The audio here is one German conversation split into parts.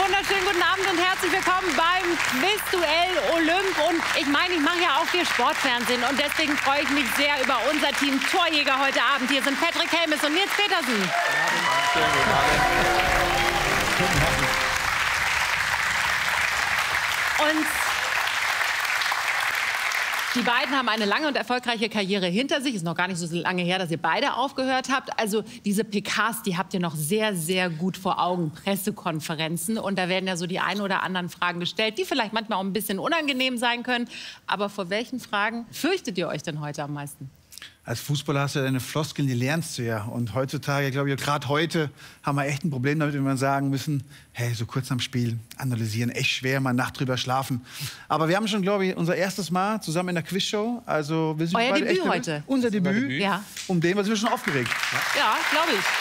wunderschönen guten Abend und herzlich willkommen beim Quizduell Olymp. Und ich meine, ich mache ja auch viel Sportfernsehen und deswegen freue ich mich sehr über unser Team Torjäger heute Abend. Hier sind Patrick Helmes und Nils Petersen. Und die beiden haben eine lange und erfolgreiche Karriere hinter sich. Ist noch gar nicht so lange her, dass ihr beide aufgehört habt. Also diese PKs, die habt ihr noch sehr, sehr gut vor Augen. Pressekonferenzen. Und da werden ja so die ein oder anderen Fragen gestellt, die vielleicht manchmal auch ein bisschen unangenehm sein können. Aber vor welchen Fragen fürchtet ihr euch denn heute am meisten? Als Fußballer hast du deine Floskeln, die lernst du ja. Und heutzutage, glaube ich, gerade heute haben wir echt ein Problem damit, wenn wir sagen müssen, hey, so kurz am Spiel analysieren, echt schwer, mal Nacht drüber schlafen. Aber wir haben schon, glaube ich, unser erstes Mal zusammen in der Quizshow. Also, wir sind Euer beide Debüt echt heute. Unser Debüt. Ja. Um den sind wir schon aufgeregt. Ja, glaube ich.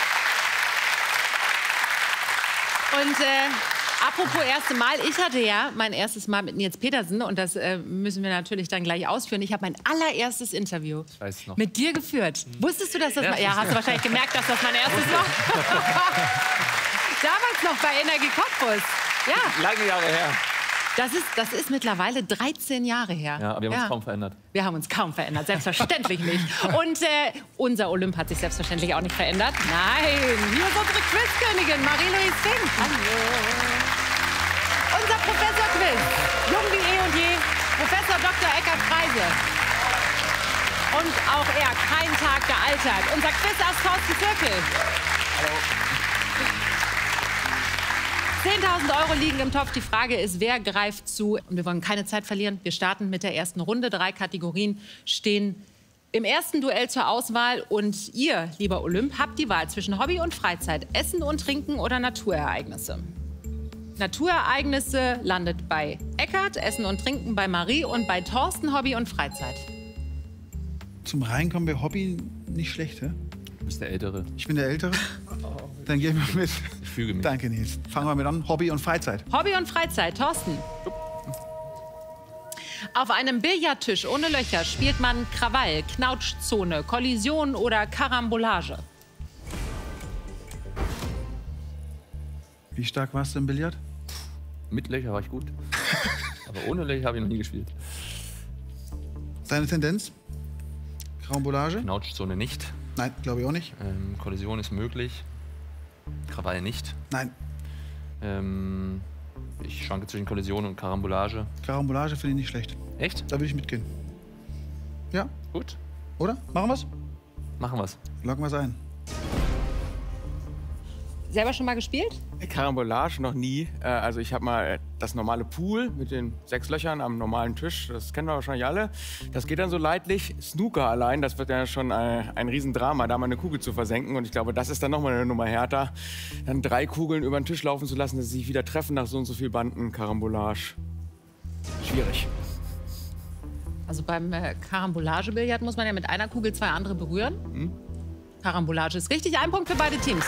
Und apropos erste Mal, ich hatte ja mein erstes Mal mit Nils Petersen und das müssen wir natürlich dann gleich ausführen. Ich habe mein allererstes Interview mit dir geführt. Wusstest du, dass das... Ja, hast du wahrscheinlich gemerkt, dass das mein erstes war. Damals noch bei Energie Cottbus. Ja. Lange Jahre her. Das ist mittlerweile 13 Jahre her. Ja, aber wir haben uns kaum verändert. Wir haben uns kaum verändert, selbstverständlich nicht. Und unser Olymp hat sich selbstverständlich auch nicht verändert. Nein, hier ist unsere Quizkönigin Marie-Louise Fink. Hallo. Unser Professor Quiz, jung wie eh und je, Professor Dr. Eckhard Freise. Und auch er, kein Tag gealtert. Unser Quizass Thorsten Zirkel. Hallo. 10.000 Euro liegen im Topf. Die Frage ist, wer greift zu? Und wir wollen keine Zeit verlieren. Wir starten mit der ersten Runde. 3 Kategorien stehen im ersten Duell zur Auswahl. Und ihr, lieber Olymp, habt die Wahl zwischen Hobby und Freizeit, Essen und Trinken oder Naturereignisse. Naturereignisse landet bei Eckhard, Essen und Trinken bei Marie und bei Thorsten Hobby und Freizeit. Zum Reinkommen bei Hobby nicht schlecht, hä? Du bist der Ältere. Ich bin der Ältere. Dann gehen wir mit. Ich füge mich. Danke, Nils. Fangen wir mit an. Hobby und Freizeit. Hobby und Freizeit. Thorsten. Auf einem Billardtisch ohne Löcher spielt man Krawall, Knautschzone, Kollision oder Karambolage. Wie stark warst du im Billard? Mit Löcher war ich gut. Aber ohne Löcher habe ich noch nie gespielt. Deine Tendenz? Karambolage? Knautschzone nicht. Nein, glaube ich auch nicht. Kollision ist möglich. Krawall nicht. Nein. Ich schwanke zwischen Kollision und Karambolage. Karambolage finde ich nicht schlecht. Echt? Da würde ich mitgehen. Ja. Gut. Oder? Machen wir's? Machen wir's. Loggen wir's ein. Selber schon mal gespielt? Karambolage noch nie. Also ich habe mal das normale Pool mit den 6 Löchern am normalen Tisch. Das kennen wir wahrscheinlich alle. Das geht dann so leidlich. Snooker allein, das wird ja schon ein Riesendrama, da mal eine Kugel zu versenken. Und ich glaube, das ist dann noch mal eine Nummer härter. Dann 3 Kugeln über den Tisch laufen zu lassen, dass sie sich wieder treffen nach so und so viel Banden. Karambolage. Schwierig. Also beim Karambolage-Billard muss man ja mit einer Kugel 2 andere berühren. Hm? Karambolage ist richtig. 1 Punkt für beide Teams.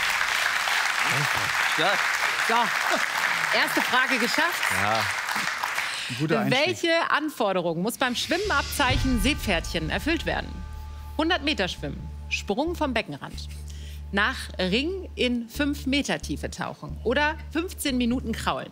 Stark. So, erste Frage geschafft. Ja. Guter Einstieg. Welche Anforderung muss beim Schwimmabzeichen Seepferdchen erfüllt werden? 100 Meter schwimmen, Sprung vom Beckenrand, nach Ring in 5 Meter Tiefe tauchen oder 15 Minuten kraulen?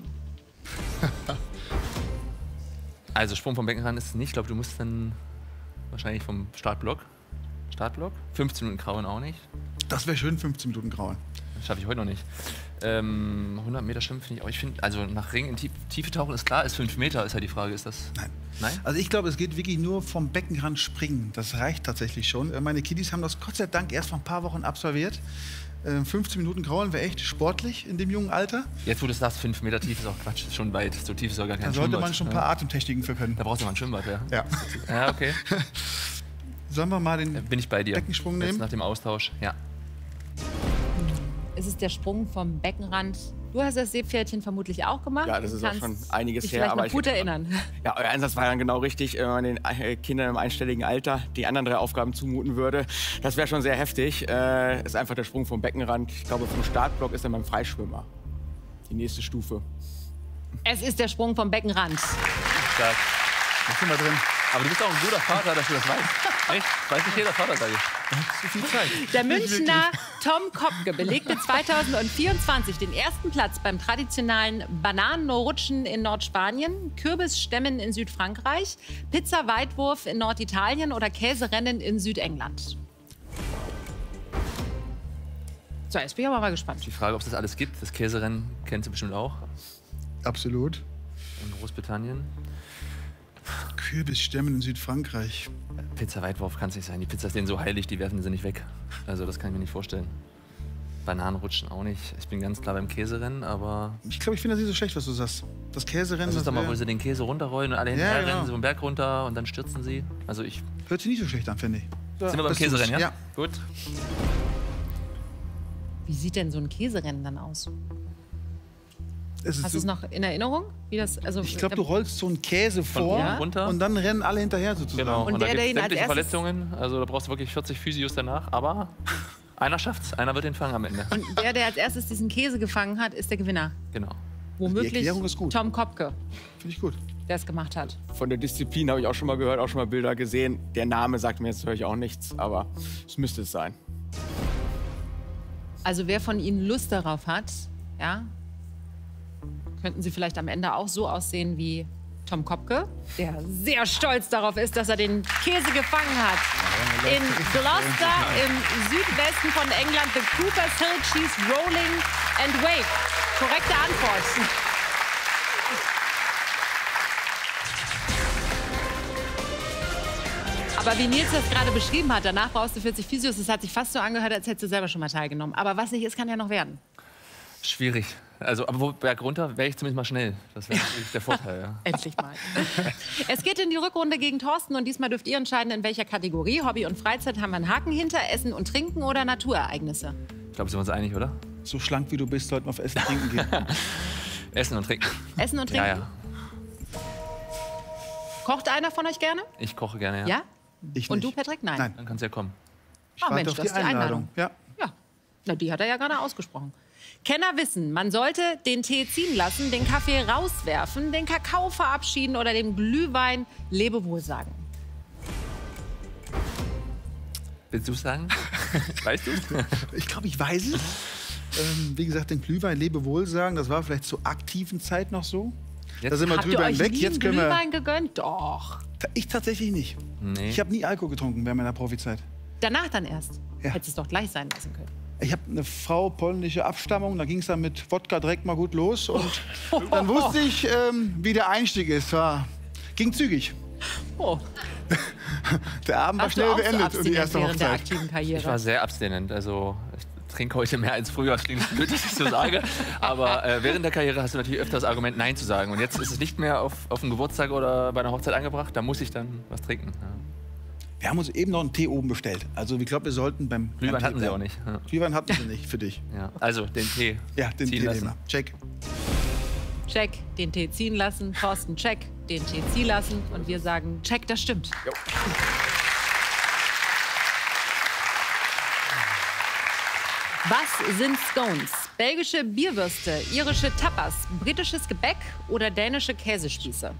Also Sprung vom Beckenrand ist es nicht. Ich glaube, du musst dann wahrscheinlich vom Startblock. 15 Minuten kraulen auch nicht. Das wäre schön, 15 Minuten Grauen. Das schaffe ich heute noch nicht. 100 Meter schwimmen finde ich auch. Ich finde, also nach Ring in Tiefe tauchen ist klar, ist 5 Meter, ist ja die Frage, ist das? Nein. Nein? Also ich glaube, es geht wirklich nur vom Beckenrand springen. Das reicht tatsächlich schon. Meine Kiddies haben das Gott sei Dank erst vor ein paar Wochen absolviert. 15 Minuten Kraulen wäre echt sportlich in dem jungen Alter. Jetzt, wo du sagst, 5 Meter tief ist auch Quatsch, ist schon weit. So tief ist auch gar kein Da Schwimmbad. sollte man schon ein paar Atemtechniken für können. Da brauchst du mal ein Schwimmbad, ja. Ja. Ja, okay. Sollen wir mal den Bin ich bei dir. Beckensprung Jetzt nehmen? nach dem Austausch, ja. Es ist der Sprung vom Beckenrand. Du hast das Seepferdchen vermutlich auch gemacht. Ja, das ist auch schon einiges dich her. vielleicht Aber noch gut erinnern. Ja, euer Einsatz war dann genau richtig, wenn man den Kindern im einstelligen Alter die anderen 3 Aufgaben zumuten würde. Das wäre schon sehr heftig. Ist einfach der Sprung vom Beckenrand. Ich glaube, vom Startblock ist dann beim Freischwimmer die nächste Stufe. Es ist der Sprung vom Beckenrand. Stark. Da sind wir drin. Aber du bist auch ein guter Vater, dass du das weißt. Echt? Weiß nicht jeder Vater, sag ich. Zu viel Zeit. Der Münchner Tom Kopke belegte 2024 den ersten Platz beim traditionellen Bananenrutschen in Nordspanien, Kürbisstämmen in Südfrankreich, Pizza-Weitwurf in Norditalien oder Käserennen in Südengland. So, jetzt bin ich aber mal gespannt. Die Frage, ob es das alles gibt. Das Käserennen kennst du bestimmt auch. Absolut. In Großbritannien. Kürbisstämmen in Südfrankreich. Pizza-Weitwurf kann es nicht sein. Die Pizza ist denen so heilig, die werfen sie nicht weg. Also das kann ich mir nicht vorstellen. Bananenrutschen auch nicht. Ich bin ganz klar beim Käserennen, aber... Ich glaube, ich finde das nicht so schlecht, was du sagst. Das Käserennen... Das ist doch mal, wo wär- sie den Käse runterrollen und alle Ja, hinterher rennen, genau. so einen Berg runter und dann stürzen sie. Also ich... Hört sich nicht so schlecht an, finde ich. Sind wir beim das Käserennen, tut's. ja? Ja. Gut. Wie sieht denn so ein Käserennen dann aus? Es ist Hast du es so, noch in Erinnerung? Wie das, also, ich glaube, du rollst so einen Käse vor oben runter. und dann rennen alle hinterher sozusagen. Genau. Und da der gibt's ihn als sämtliche erstes- Verletzungen. Also da brauchst du wirklich 40 Physios danach. Aber einer schafft's. Einer wird den fangen am Ende. Und der als erstes diesen Käse gefangen hat, ist der Gewinner. Genau. Womöglich Erklärung ist gut. Tom Kopke, Finde ich gut. der es gemacht hat. Von der Disziplin habe ich auch schon mal gehört, auch schon mal Bilder gesehen. Der Name sagt mir jetzt natürlich auch nichts, aber es müsste es sein. Also wer von Ihnen Lust darauf hat, ja, könnten Sie vielleicht am Ende auch so aussehen wie Tom Kopke, der sehr stolz darauf ist, dass er den Käse gefangen hat. In Gloucester im Südwesten von England, the Cooper's Hill Cheese Rolling and Wake. Korrekte Antwort. Aber wie Nils das gerade beschrieben hat, danach brauchst du 40 Physios. Das hat sich fast so angehört, als hättest du selber schon mal teilgenommen. Aber was nicht ist, kann ja noch werden. Schwierig. Also, aber wo Berg runter wäre ich zumindest mal schnell. Das wäre natürlich der Vorteil, ja. Endlich mal. Es geht in die Rückrunde gegen Thorsten und diesmal dürft ihr entscheiden, in welcher Kategorie. Hobby und Freizeit haben wir einen Haken hinter, Essen und Trinken oder Naturereignisse. Ich glaube, sind wir uns einig, oder? So schlank wie du bist, sollten wir auf Essen trinken gehen. Essen und Trinken. Essen und Trinken? Ja, ja. Kocht einer von euch gerne? Ich koche gerne, ja. Ja? Ich Und nicht. du, Patrick? Nein. Nein. Dann kannst du ja kommen. Ich Oh, warte Mensch, auf das die ist die Einladung. Einladung. Ja. Ja. Na, die hat er ja gerade ausgesprochen. Kenner wissen, man sollte den Tee ziehen lassen, den Kaffee rauswerfen, den Kakao verabschieden oder dem Glühwein Lebewohl sagen. Willst du es sagen? Weißt du? Ich glaube, ich weiß es. Wie gesagt, den Glühwein Lebewohl sagen, das war vielleicht zur aktiven Zeit noch so. Jetzt Da sind wir Habt ihr drüber euch hinweg. nie Jetzt einen können wir. Glühwein gegönnt? Doch. Ich tatsächlich nicht. Nee. Ich habe nie Alkohol getrunken während meiner Profizeit. Danach dann erst. Ja. Hättest es doch gleich sein lassen können. Ich habe eine Frau polnische Abstammung, da ging es dann mit Wodka direkt mal gut los. Und dann wusste ich, wie der Einstieg ist. Ging zügig. Oh. Der Abend war Warst du schnell auch so beendet und die abstinent erste während der Hochzeit. aktiven Ich Karriere? war sehr abstinent. Also ich trinke heute mehr als früher. Das klingt blöd, dass ich so sage. Aber während der Karriere hast du natürlich öfter das Argument, Nein zu sagen. Und jetzt ist es nicht mehr auf einen Geburtstag oder bei einer Hochzeit angebracht. Da muss ich dann was trinken. Ja. Wir haben uns eben noch einen Tee oben bestellt. Also ich glaube, wir sollten beim Glühwein Tee hatten sie bleiben. auch nicht. Ja. Glühwein hatten sie nicht für dich. Ja. Also den Tee Ja, den ziehen Tee lassen. nehmen wir. Check. Check, den Tee ziehen lassen. Thorsten, check, den Tee ziehen lassen. Und wir sagen, check, das stimmt. Was sind Scones? Belgische Bierwürste, irische Tapas, britisches Gebäck oder dänische Käsespieße?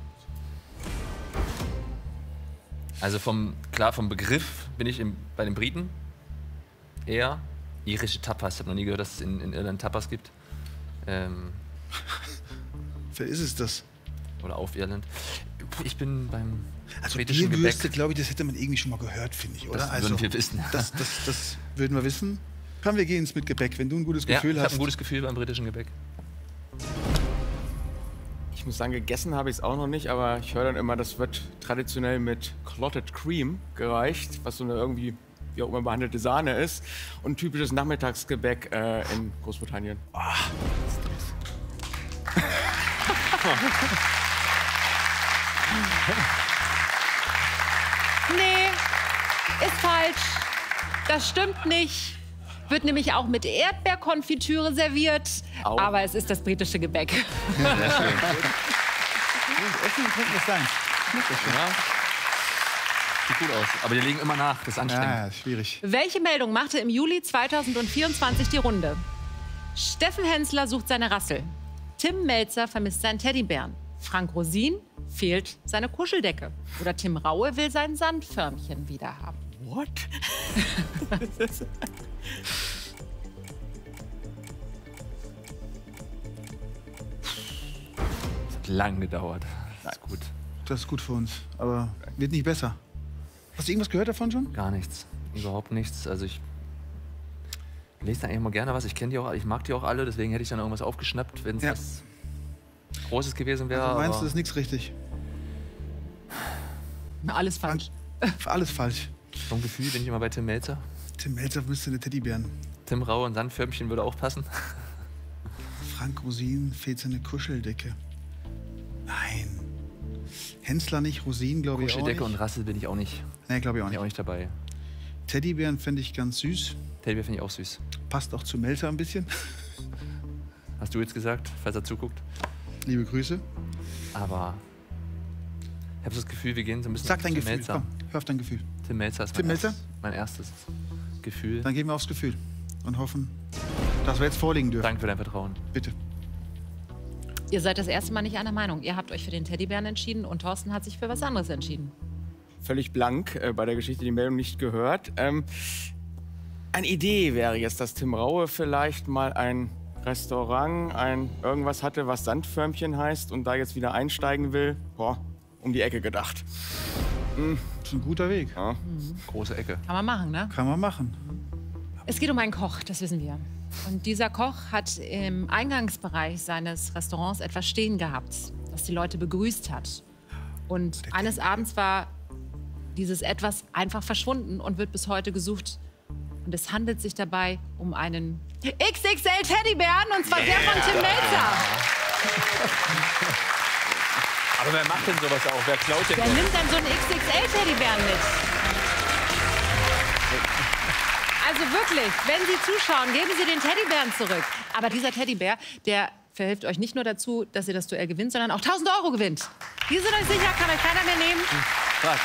Also vom Begriff bin ich bei den Briten eher irische Tapas. Ich habe noch nie gehört, dass es in Irland Tapas gibt. Wer ist es das? Oder auf Irland. Ich bin beim Also britischen Bierwürste, Gebäck. glaube ich, das hätte man irgendwie schon mal gehört, finde ich, oder? Das also, würden wir wissen. Das würden wir wissen. Komm, wir gehen ins mit Gebäck, wenn du ein gutes Ja, Gefühl ich habe hast. ein gutes Gefühl beim britischen Gebäck. Ich muss sagen, gegessen habe ich es auch noch nicht, aber ich höre dann immer, das wird traditionell mit Clotted Cream gereicht, was so eine irgendwie, wie auch immer, behandelte Sahne ist. Und ein typisches Nachmittagsgebäck in Großbritannien. Nee, ist falsch. Das stimmt nicht. Wird nämlich auch mit Erdbeerkonfitüre serviert. Au. Aber es ist das britische Gebäck. Sehr schön. Essen könnte das sein. Ja. Sieht gut aus. Aber die legen immer nach. Das ist anstrengend. Ja, schwierig. Welche Meldung machte im Juli 2024 die Runde? Steffen Hensler sucht seine Rassel. Tim Melzer vermisst seinen Teddybären. Frank Rosin fehlt seine Kuscheldecke. Oder Tim Raue will sein Sandförmchen wieder haben. What? Das hat lang gedauert. Das ist gut. Das ist gut für uns, aber wird nicht besser. Hast du irgendwas gehört davon schon? Gar nichts. Überhaupt nichts. Also ich lese da eigentlich immer gerne was. Ich kenne die auch, ich mag die auch alle, deswegen hätte ich dann irgendwas aufgeschnappt, wenn es Ja. was Großes gewesen wäre. Also meinst du, aber das ist nichts richtig? Alles falsch. Alles falsch. vom Gefühl bin ich immer bei Tim Melzer. Tim Melzer müsste eine Teddybären. Tim Raue und Sandförmchen würde auch passen. Frank Rosin fehlt seine Kuscheldecke. Nein. Hensler nicht, Rosin glaube ich auch Kuscheldecke nicht. und Rassel bin ich auch nicht, Nee, glaube ich auch bin ich auch nicht. nicht dabei. Teddybären fände ich ganz süß. Teddybär finde ich auch süß. Passt auch zu Melzer ein bisschen. Hast du jetzt gesagt, falls er zuguckt? Liebe Grüße. Aber ich habe das Gefühl, wir gehen so ein bisschen Sag dein Tim Gefühl. Melzer. Komm, hör auf dein Gefühl. Tim Melzer ist Tim Melzer? mein erstes Gefühl. Dann gehen wir aufs Gefühl und hoffen, dass wir jetzt vorlegen dürfen. Danke für dein Vertrauen. Bitte. Ihr seid das erste Mal nicht einer Meinung. Ihr habt euch für den Teddybären entschieden und Thorsten hat sich für was anderes entschieden. Völlig blank, bei der Geschichte die Meldung nicht gehört. Eine Idee wäre jetzt, dass Tim Raue vielleicht mal ein Restaurant, irgendwas hatte, was Sandförmchen heißt und da jetzt wieder einsteigen will. Boah, um die Ecke gedacht. Das ist ein guter Weg. Ja. Große Ecke. Kann man machen, ne? Kann man machen. Es geht um einen Koch, das wissen wir. Und dieser Koch hat im Eingangsbereich seines Restaurants etwas stehen gehabt, das die Leute begrüßt hat. Und eines Abends war dieses Etwas einfach verschwunden und wird bis heute gesucht. Und es handelt sich dabei um einen XXL Teddybären, und zwar der von Tim Melzer. Aber wer macht denn sowas auch? Wer klaut denn Wer das? nimmt dann so einen XXL Teddybären mit? Also wirklich, wenn Sie zuschauen, geben Sie den Teddybären zurück. Aber dieser Teddybär, der verhilft euch nicht nur dazu, dass ihr das Duell gewinnt, sondern auch 1.000 € gewinnt. Die sind euch sicher, kann euch keiner mehr nehmen. Krass.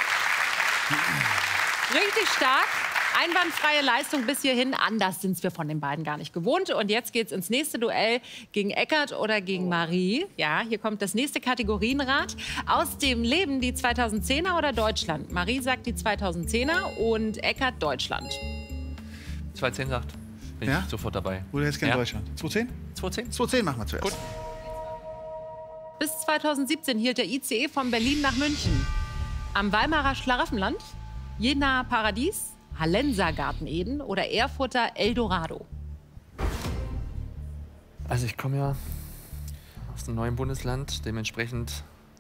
Richtig stark. Einwandfreie Leistung bis hierhin. Anders sind wir von den beiden gar nicht gewohnt. Und jetzt geht's ins nächste Duell gegen Eckart oder gegen Marie. Ja, hier kommt das nächste Kategorienrad. Aus dem Leben die 2010er oder Deutschland? Marie sagt die 2010er und Eckart Deutschland. 210 sagt. Bin Ja? ich sofort dabei. Oder jetzt kein Ja. Deutschland. 210? 210? 210 machen wir zuerst. Gut. Bis 2017 hielt der ICE von Berlin nach München. Am Weimarer Schlaraffenland, Jenaer Paradies, Hallenser Garten Eden oder Erfurter Eldorado? Also ich komme ja aus einem neuen Bundesland, dementsprechend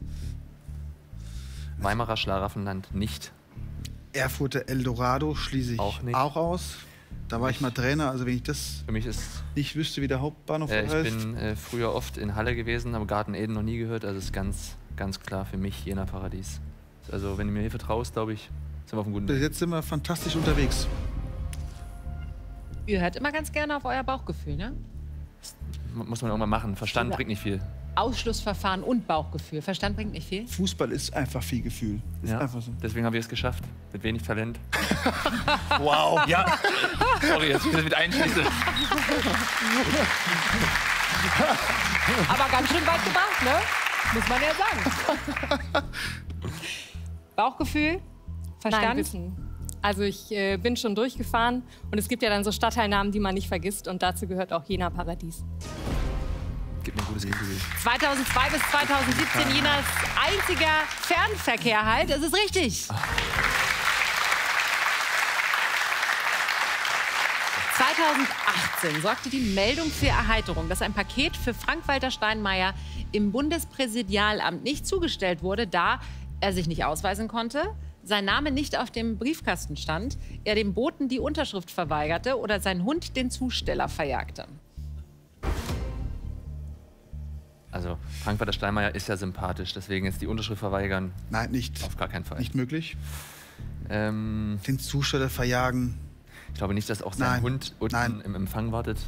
Weimarer Schlaraffenland nicht. Erfurter Eldorado schließe ich Auch nicht. auch aus. Da war ich mal Trainer, also wenn ich das Für mich ist, nicht wüsste, wie der Hauptbahnhof ich heißt. bin früher oft in Halle gewesen, aber Garten Eden noch nie gehört, also ist ganz klar für mich Jenaer Paradies. Also wenn du mir hier vertraust, glaube ich, sind wir auf einem guten Bis Weg. jetzt sind wir fantastisch unterwegs. Ihr hört immer ganz gerne auf euer Bauchgefühl, ne? Muss man irgendwann machen. Verstand Ja. bringt nicht viel. Ausschlussverfahren und Bauchgefühl. Verstand bringt nicht viel. Fußball ist einfach viel Gefühl. Ist Ja. einfach so. Deswegen haben wir es geschafft. Mit wenig Talent. Wow. Ja. Sorry, dass ich das mit einschließe. Aber ganz schön weit gebracht, ne? Muss man ja sagen. Bauchgefühl? Nein, Verstand? Wissen. Also ich bin schon durchgefahren und es gibt ja dann so Stadtteilnamen, die man nicht vergisst und dazu gehört auch Jenaer Paradies. Gib mir ein gutes Gefühl. 2002 bis 2017 Jenas einziger Fernverkehr halt. Das ist richtig. 2018 sorgte die Meldung für Erheiterung, dass ein Paket für Frank-Walter Steinmeier im Bundespräsidialamt nicht zugestellt wurde, da er sich nicht ausweisen konnte, sein Name nicht auf dem Briefkasten stand, er dem Boten die Unterschrift verweigerte oder sein Hund den Zusteller verjagte. Also, Frank-Walter Steinmeier ist ja sympathisch, deswegen jetzt die Unterschrift verweigern, Nein, nicht, auf gar keinen Fall. nicht möglich. Ähm, Den Zusteller verjagen. ich glaube nicht, dass auch sein Nein. Hund unten Nein. im Empfang wartet.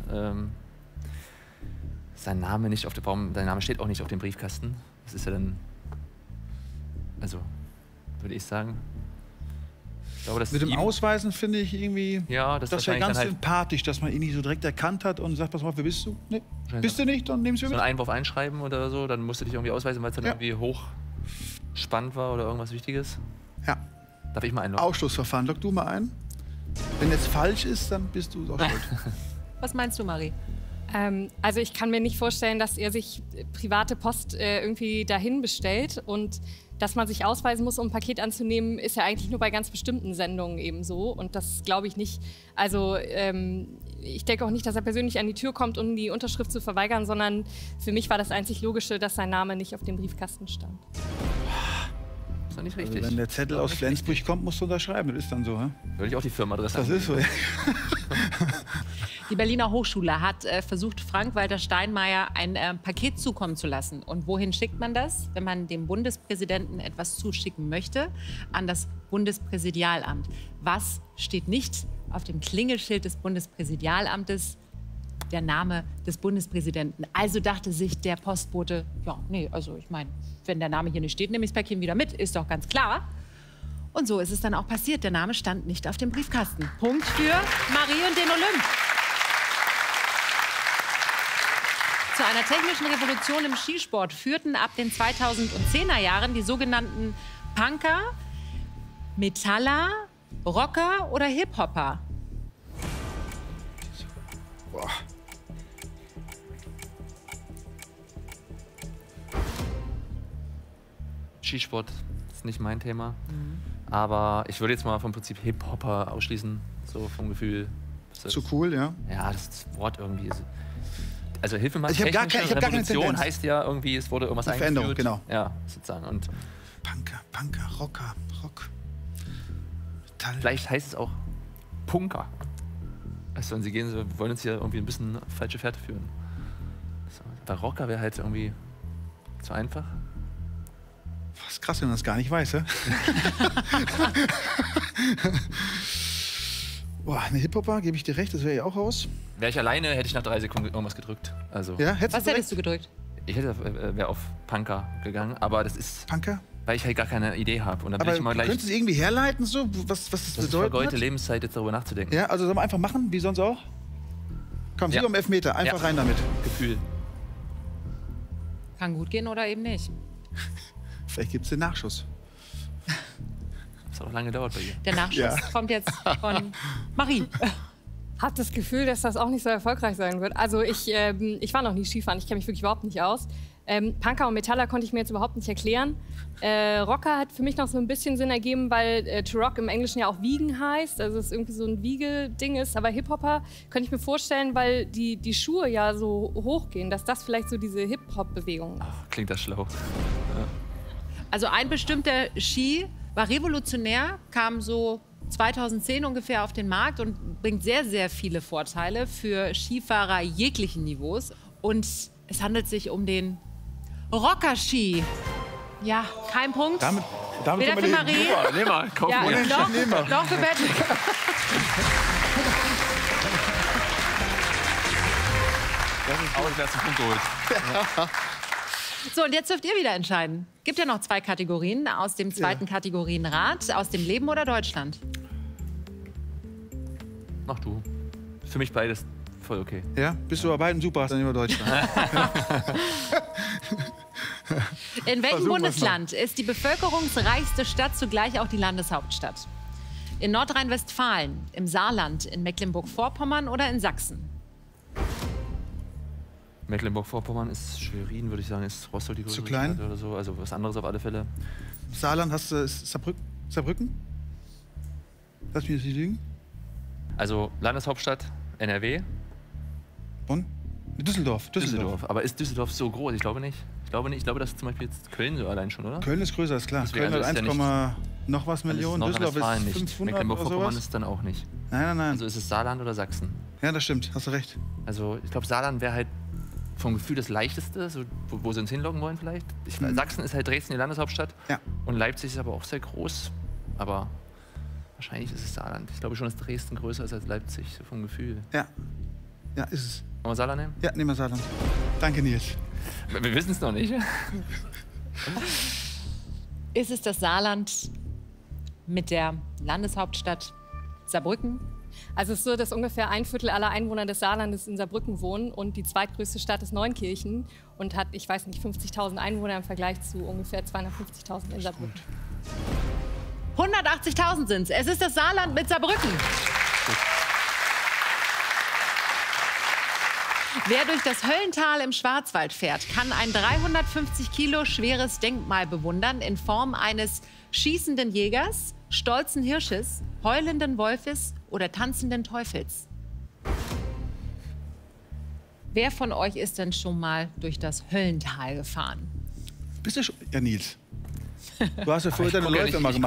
Sein Name nicht auf der sein Name steht auch nicht auf dem Briefkasten. Das ist ja dann, also würde ich sagen. Ich glaube, dass Mit dem ihm- Ausweisen finde ich irgendwie, Ja, das ist das wäre wahrscheinlich ganz dann halt sympathisch, dass man ihn nicht so direkt erkannt hat und sagt, pass mal, wer bist du? Nee, bist du nicht, dann nehmen Sie so mit. einen Einwurf einschreiben oder so. Dann musst du dich irgendwie ausweisen, weil es dann Ja. irgendwie hochspannend war oder irgendwas Wichtiges. Ja. Darf ich mal einloggen? Ausschlussverfahren. Log du mal ein. Wenn jetzt falsch ist, dann bist du auch schuld. Was meinst du, Marie? Also ich kann mir nicht vorstellen, dass er sich private Post irgendwie dahin bestellt und dass man sich ausweisen muss, um ein Paket anzunehmen, ist ja eigentlich nur bei ganz bestimmten Sendungen eben so und das glaube ich nicht. Also ich denke auch nicht, dass er persönlich an die Tür kommt, um die Unterschrift zu verweigern, sondern für mich war das einzig Logische, dass sein Name nicht auf dem Briefkasten stand. Das ist doch nicht richtig. Also wenn der Zettel aus Flensburg kommt, musst du unterschreiben. Das ist dann so, hä? Würde ich auch die Firmenadresse Das ist so. Ja. Die Berliner Hochschule hat versucht, Frank-Walter Steinmeier ein Paket zukommen zu lassen. Und wohin schickt man das, wenn man dem Bundespräsidenten etwas zuschicken möchte? An das Bundespräsidialamt. Was steht nicht auf dem Klingelschild des Bundespräsidialamtes? Der Name des Bundespräsidenten. Also dachte sich der Postbote, ja, nee, also ich meine, wenn der Name hier nicht steht, nehme ich das Päckchen wieder mit, ist doch ganz klar. Und so ist es dann auch passiert. Der Name stand nicht auf dem Briefkasten. Punkt für Marie und den Olymp. Zu einer technischen Revolution im Skisport führten ab den 2010er Jahren die sogenannten Punker, Metaller, Rocker oder Hip-Hopper. Boah. Skisport ist nicht mein Thema. Aber ich würde jetzt mal vom Prinzip Hip-Hopper ausschließen. So vom Gefühl. Zu cool, ja. Ja, das Wort irgendwie ist. Also Hilfe mal. Ich hab gar technische keine Revolution Tendenz. heißt ja irgendwie, es wurde irgendwas Eine Veränderung, eingeführt. genau. Ja, sozusagen. Und Punker, Rocker, Rock. Metall. vielleicht heißt es auch Punker. Also wenn sie gehen, sie wollen uns hier irgendwie ein bisschen auf falsche Fährte führen. So, bei Rocker wäre halt irgendwie zu einfach. Das ist krass, wenn man das gar nicht weiß, hä? Boah, eine Hip-Hopper, gebe ich dir recht, das wäre ja auch raus. Wäre ich alleine, hätte ich nach 3 Sekunden irgendwas gedrückt. Also Ja, hättest Was du hättest du gedrückt? ich wäre auf Punker gegangen, aber das ist, Punker? weil ich halt gar keine Idee habe. Und dann bin Aber ich mal gleich. könntest du es irgendwie herleiten, so, was das Das ist bedeutet? vergeudete Lebenszeit, jetzt darüber nachzudenken. Ja, also sollen wir einfach machen, wie sonst auch? Komm, Ja. Sie um Elfmeter, einfach Ja. rein damit. Gefühl. Kann gut gehen oder eben nicht. Vielleicht gibt es den Nachschuss. Das hat auch lange gedauert bei dir. Der Nachschuss Ja. kommt jetzt von Marie. Hab das Gefühl, dass das auch nicht so erfolgreich sein wird. Also ich war noch nie Skifahren, ich kenne mich wirklich überhaupt nicht aus. Punker und Metaller konnte ich mir jetzt überhaupt nicht erklären. Rocker hat für mich noch so ein bisschen Sinn ergeben, weil to rock im Englischen ja auch wiegen heißt, also es irgendwie so ein Wiegeding ist. Aber Hip-Hopper könnte ich mir vorstellen, weil die Schuhe ja so hoch gehen, dass das vielleicht so diese Hip-Hop-Bewegung ist. Klingt das schlau. Also ein bestimmter Ski war revolutionär, kam so 2010 ungefähr auf den Markt und bringt sehr, sehr viele Vorteile für Skifahrer jeglichen Niveaus. Und es handelt sich um den Rocker-Ski. Ja, kein Punkt. Damit Weder können wir für leben. Marie. Nehmen wir, kaufen Ja, wir. doch für Patrick. Auch den ersten Punkt geholt. So, und jetzt dürft ihr wieder entscheiden. Gibt ja noch 2 Kategorien aus dem zweiten Kategorienrad. Aus dem Leben oder Deutschland? Mach du. Für mich beides voll okay. Ja, bist du bei beiden super, dann nehmen wir Deutschland. In welchem Versuchen wir's Bundesland ist die bevölkerungsreichste Stadt zugleich auch die Landeshauptstadt? In Nordrhein-Westfalen, im Saarland, in Mecklenburg-Vorpommern oder in Sachsen? Mecklenburg-Vorpommern ist Schwerin, würde ich sagen, ist Rostock die größere klein? Stadt oder so. Also was anderes auf alle Fälle. Saarland hast du ist Saarbrücken? Lass mich jetzt nicht lügen. Also Landeshauptstadt NRW, Bonn? Düsseldorf. Aber ist Düsseldorf so groß? Ich glaube nicht. Ich glaube, dass zum Beispiel jetzt Köln so allein schon, oder? Köln ist größer, ist klar. Deswegen, Köln hat also ist ja 1, noch was Millionen. Dann ist Düsseldorf Nordrhein-Westfalen ist nicht. 500 oder Mecklenburg-Vorpommern sowas. ist dann auch nicht. Nein. Also ist es Saarland oder Sachsen? Ja, das stimmt. Hast du recht. Also ich glaube, Saarland wäre halt vom Gefühl das Leichteste, so, wo sie uns hinloggen wollen vielleicht. Sachsen ist halt Dresden die Landeshauptstadt. Ja. Und Leipzig ist aber auch sehr groß. Aber wahrscheinlich ist es Saarland. Ich glaube schon, dass Dresden größer ist als Leipzig, so vom Gefühl. Ja. Ja, ist es. Wollen wir Saarland nehmen? Ja, nehmen wir Saarland. Danke, Nils. Wir wissen es noch nicht. Ist es das Saarland mit der Landeshauptstadt Saarbrücken? Also es ist so, dass ungefähr 1/4 aller Einwohner des Saarlandes in Saarbrücken wohnen und die zweitgrößte Stadt ist Neunkirchen und hat, ich weiß nicht, 50.000 Einwohner im Vergleich zu ungefähr 250.000 in Saarbrücken. 180.000 sind es. Es ist das Saarland mit Saarbrücken. Wer durch das Höllental im Schwarzwald fährt, kann ein 350 Kilo schweres Denkmal bewundern in Form eines schießenden Jägers, stolzen Hirsches, heulenden Wolfes oder tanzenden Teufels. Wer von euch ist denn schon mal durch das Höllental gefahren? Bist du schon? Ja, Nils. Du hast ja vorher deine Läufe immer gemacht.